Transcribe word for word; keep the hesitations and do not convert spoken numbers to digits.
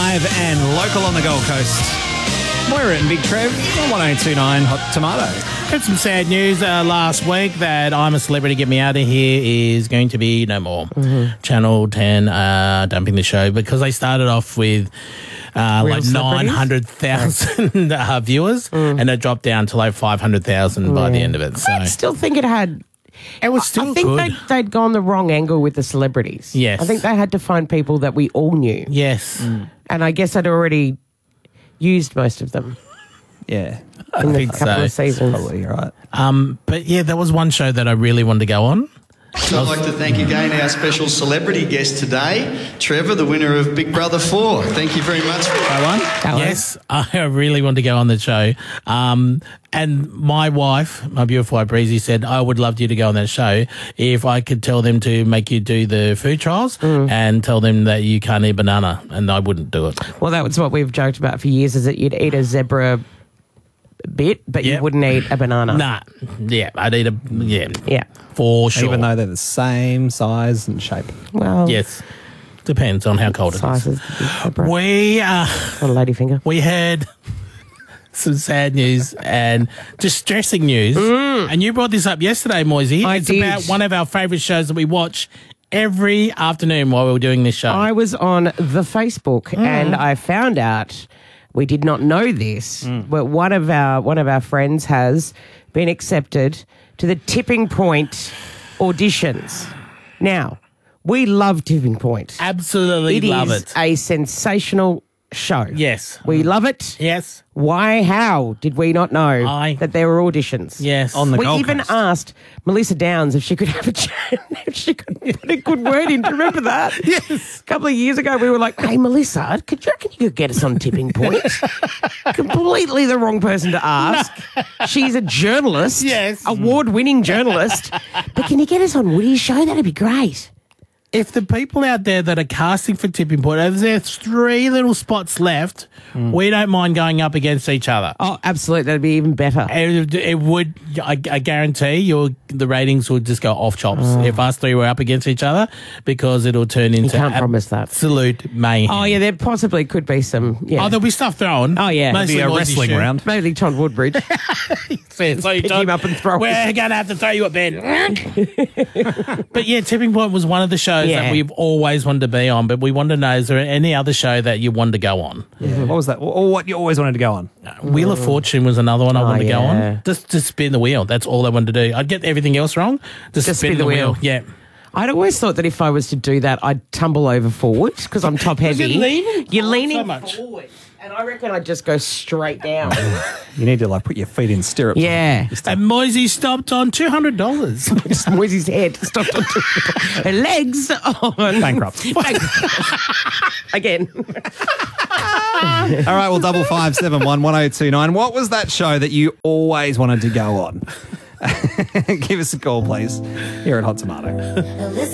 Live and local on the Gold Coast. Moira and Big Trev on one oh two nine Hot Tomato. Had some sad news uh, last week that I'm a Celebrity, Get Me Out of Here is going to be no more. Mm-hmm. Channel ten uh, dumping the show because they started off with uh, like nine hundred thousand uh, viewers mm. and it dropped down to like five hundred thousand mm. by the end of it. So I still think it had... It was still I think good. They'd, they'd gone the wrong angle with the celebrities. Yes. I think they had to find people that we all knew. Yes. Mm. And I guess I'd already used most of them. Yeah. In I the think couple so. of seasons. Probably right. Um, but yeah, there was one show that I really wanted to go on. I'd like to thank again our special celebrity guest today, Trevor, the winner of Big Brother four. Thank you very much. I won? Yes, I really want to go on the show. Um, and my wife, my beautiful wife Breezy, said, I would love you to go on that show if I could tell them to make you do the food trials mm. and tell them that you can't eat banana, and I wouldn't do it. Well, that was what we've joked about for years, is that you'd eat a zebra bit, but yep. you wouldn't eat a banana. Nah, yeah, I'd eat a, yeah, yeah, for sure. Even though they're the same size and shape. Well, yes, depends on how cold it is. We, uh, a ladyfinger. We had some sad news and distressing news, mm. and you brought this up yesterday, Moisey. I it's did. about one of our favourite shows that we watch every afternoon while we were doing this show. I was on the Facebook mm. and I found out. We did not know this, mm. but one of our one of our friends has been accepted to the Tipping Point auditions. Now, we love Tipping Point. Absolutely it love is it. A sensational show. Yes. We love it. Yes. Why, how did we not know I, that there were auditions? Yes. On the we Gold even Coast. asked Melissa Downs if she could have a chat, if she could put a good word in. Do you remember that? Yes. A couple of years ago, we were like, hey, Melissa, could you reckon you could get us on Tipping Point? Completely the wrong person to ask. No. She's a journalist. Yes. Award-winning journalist. But can you get us on Woody's show? That'd be great. If the people out there that are casting for Tipping Point, if there's three little spots left, mm. we don't mind going up against each other. Oh, absolutely. That'd be even better. It, it would, I, I guarantee, your the ratings would just go off chops oh. if us three were up against each other because it'll turn into you can't promise that. Absolute mayhem. Oh, yeah, there possibly could be some. Yeah. Oh, there'll be stuff thrown. Oh, yeah. Mostly Maybe a wrestling shoot. round. Maybe John Woodbridge. so, so pick him up and throw We're him. going to have to throw you a Ben. But yeah, Tipping Point was one of the shows Yeah. that we've always wanted to be on, but we wanted to know, is there any other show that you wanted to go on? Yeah. What was that? Or what you always wanted to go on? Uh, Wheel of Fortune was another one I Oh, wanted to go yeah. on. Just to spin the wheel. That's all I wanted to do. I'd get everything else wrong. Just, Just spin, spin the, the wheel. wheel. Yeah. I'd always thought that if I was to do that, I'd tumble over forward because I'm top heavy. you're leaning You're forward leaning so much. forward. And I reckon I'd just go straight down. You need to like put your feet in stirrups. Yeah. And Moisey stopped on two hundred dollars. Just Moisey's head stopped on her legs on... Bankrupt. Again. All right, well, double five seven one one zero two nine. What was that show that you always wanted to go on? Give us a call, please, here at Hot Tomato.